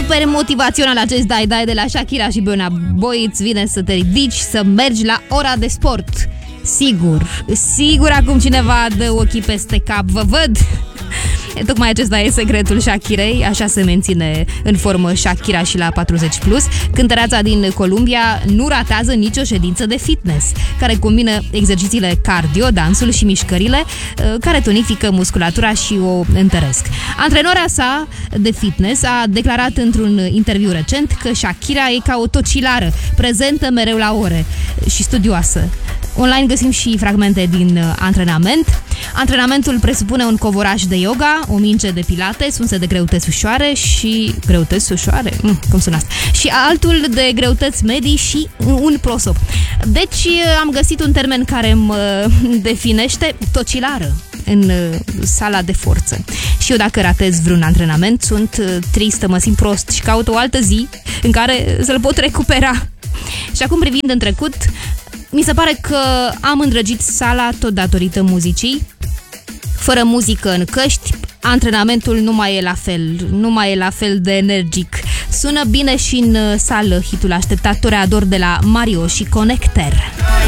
super motivațional acest dai de la Shakira și Burna Boy. Îți vine să te ridici, să mergi la ora de sport. Sigur acum cineva dă ochii peste cap, vă văd. Tocmai acesta e secretul Shakirei, așa se menține în formă Shakira și la 40+. Cântăreața din Columbia nu ratează nicio ședință de fitness, care combină exercițiile cardio, dansul și mișcările, care tonifică musculatura și o întăresc. Antrenora sa de fitness a declarat într-un interviu recent că Shakira e ca o tocilară, prezentă mereu la ore și studioasă. Online găsim și fragmente din antrenament. Antrenamentul presupune un covoraș de yoga, o minge de pilates, un set de greutăți ușoare și... Greutăți ușoare? Cum sună asta? Și altul de greutăți medii și un prosop. Deci am găsit un termen care mă definește: tocilară în sala de forță. Și eu dacă ratez vreun antrenament, sunt tristă, mă simt prost și caut o altă zi în care să-l pot recupera. Și acum, privind în trecut, mi se pare că am îndrăgit sala tot datorită muzicii. Fără muzică în căști, antrenamentul nu mai e la fel de energic. Sună bine și în sală hitul așteptat Toreador de la Mario și Connecter.